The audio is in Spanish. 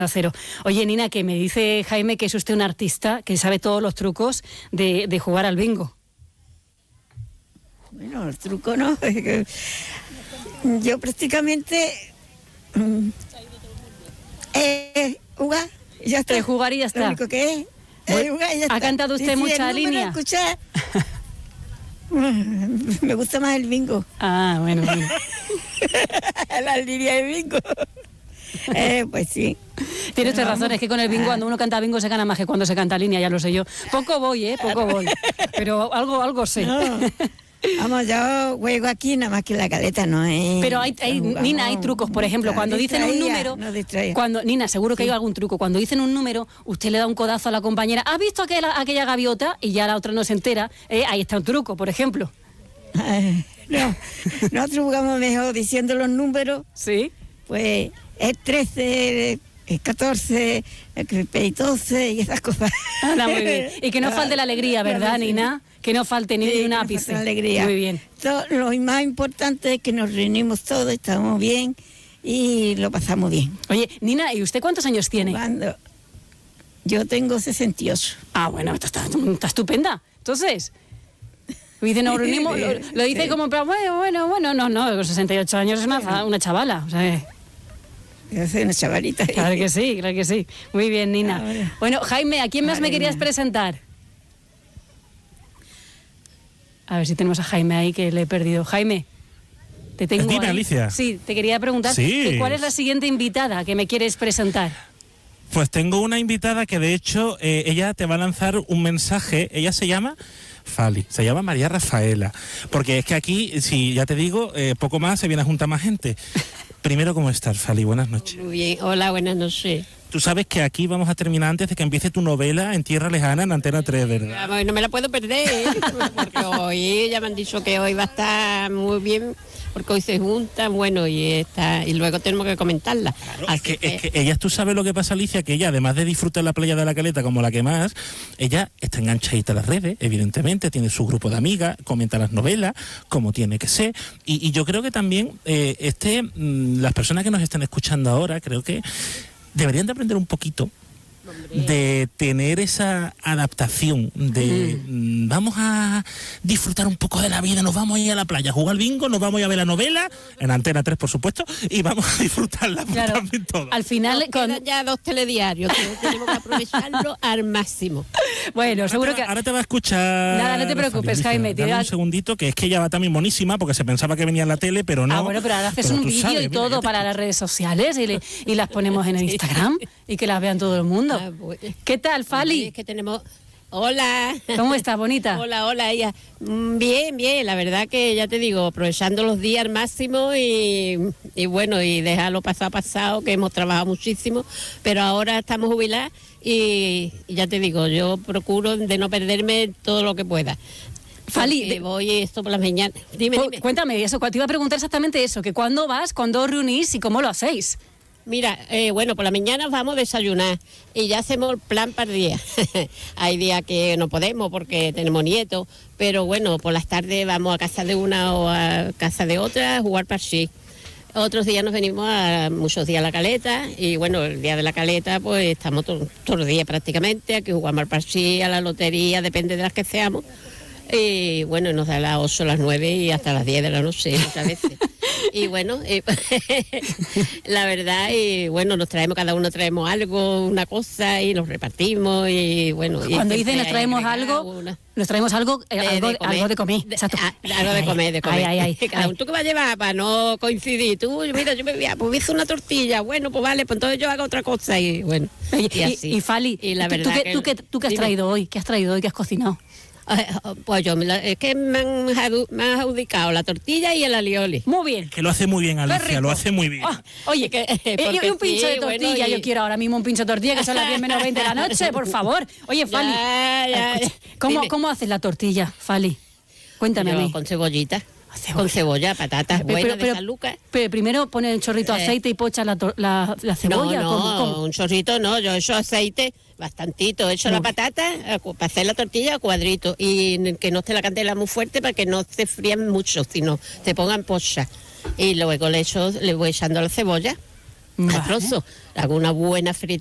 Cero. Oye, Nina, que me dice Jaime que es usted un artista que sabe todos los trucos de jugar al bingo. Bueno, el truco no. Yo prácticamente jugar y ya está. Jugar y ya está. Lo único que es jugar y ya está. ¿Ha cantado usted mucha línea? Escuchar, me gusta más el bingo. Ah, bueno. La línea de bingo. Pues sí. Tiene usted razón, es que con el bingo, cuando uno canta bingo se gana más que cuando se canta línea, ya lo sé yo. Poco voy, pero algo sé. No. Vamos, yo juego aquí nada más que la caleta, ¿no? Pero Nina, hay trucos, por ejemplo, cuando dicen un número, Nina, seguro que hay algún truco, cuando dicen un número, usted le da un codazo a la compañera, ¿has visto aquella gaviota? Y ya la otra no se entera, ahí está un truco, por ejemplo. No, nosotros jugamos mejor diciendo los números. Sí. Pues es 13, es 14, es 12 y esas cosas. Muy bien. Y que no falte la alegría, ¿verdad, Nina? Que no falte ni un ápice. La alegría. Muy bien. Lo más importante es que nos reunimos todos, estamos bien y lo pasamos bien. Oye, Nina, ¿y usted cuántos años tiene? Yo tengo 68. Ah, bueno, está estupenda. Entonces, dice, nos reunimos, lo dice como, bueno, no, con 68 años es una chavala, o sea... Yo soy una chavalita. Claro que sí. Muy bien, Nina. Bueno, Jaime, ¿a quién más me querías presentar? A ver si tenemos a Jaime ahí, que le he perdido. Jaime, te tengo Dime, ahí. Alicia. Sí, te quería preguntar ¿cuál es la siguiente invitada que me quieres presentar? Pues tengo una invitada que de hecho ella te va a lanzar un mensaje. Ella se llama Fali, se llama María Rafaela. Porque es que aquí, si ya te digo, poco más se viene a juntar más gente. Primero, ¿cómo estás, Fali? Buenas noches. Muy bien, hola, buenas noches. Tú sabes que aquí vamos a terminar antes de que empiece tu novela En Tierra Lejana en Antena 3, ¿verdad? No me la puedo perder, porque hoy ya me han dicho que hoy va a estar muy bien, porque hoy se juntan, bueno, y luego tenemos que comentarla. Claro, es que ella, tú sabes lo que pasa, Alicia, que ella, además de disfrutar la playa de la Caleta como la que más, ella está enganchadita a las redes, evidentemente, tiene su grupo de amigas, comenta las novelas, como tiene que ser, y yo creo que también las personas que nos están escuchando ahora, creo que deberían de aprender un poquito de tener esa adaptación de vamos a disfrutar un poco de la vida, nos vamos a ir a la playa a jugar al bingo, nos vamos a ir a ver la novela en Antena 3, por supuesto, y vamos a disfrutarla también todo. Al final ya 2 telediarios, tenemos que aprovecharlo al máximo. Bueno, seguro que ahora te va a escuchar. Nada, no te preocupes, Jaime. Dame un segundito, que es que ella va también monísima, porque se pensaba que venía en la tele, pero no. Bueno, pero ahora haces un vídeo y todo para las redes sociales y las ponemos en el Instagram y que las vean todo el mundo. ¿Qué tal, Fali? Es que tenemos... Hola. ¿Cómo estás, bonita? Hola, ella. Bien, la verdad que ya te digo, aprovechando los días al máximo y bueno, y dejarlo pasado, que hemos trabajado muchísimo, pero ahora estamos jubiladas y ya te digo, yo procuro de no perderme todo lo que pueda. Fali, voy esto por las mañanas. Dime. Cuéntame eso, te iba a preguntar exactamente eso, que cuándo vas, cuándo os reunís y cómo lo hacéis. Mira, bueno, por la mañana vamos a desayunar y ya hacemos el plan para el día. Hay días que no podemos porque tenemos nietos, pero bueno, por las tardes vamos a casa de una o a casa de otra a jugar parchís. Otros días nos venimos muchos días a la Caleta y bueno, el día de la Caleta pues estamos todos los días prácticamente, aquí jugamos al parchís, a la lotería, depende de las que seamos. Y bueno, nos da las 8, las 9 y hasta las 10 de la noche muchas veces. Y bueno, la verdad, y bueno, cada uno traemos algo, una cosa y nos repartimos y bueno. Cuando dicen nos traemos algo, nos traemos algo de comer. Exacto. Algo de comer. Ay. ¿Tú qué vas a llevar para no coincidir? Tú, mira, yo me hice una tortilla, bueno, pues vale, pues entonces yo hago otra cosa y bueno. Y así. Y Fali, y la verdad ¿tú qué has traído hoy? ¿Qué has traído hoy? ¿Qué has cocinado? Pues es que me han adjudicado la tortilla y el alioli. Muy bien. Que lo hace muy bien, Alicia, lo hace muy bien. Oye, y un pincho de tortilla, bueno, yo quiero ahora mismo un pincho de tortilla, que son las 10 menos 20 de la noche, por favor. Oye, Fali, ¿cómo haces la tortilla, Fali? Cuéntame a mí. Con cebollita. Con cebolla, patatas buenas de San Lucas. Pero primero pones el chorrito de aceite y pochas la cebolla. No, un chorrito no, yo echo aceite bastantito, echo la patata para hacer la tortilla a cuadritos y que no esté la candela muy fuerte para que no se frían mucho, sino se pongan pochas. Y luego le voy echando la cebolla. a trozos. Hago una buena fritura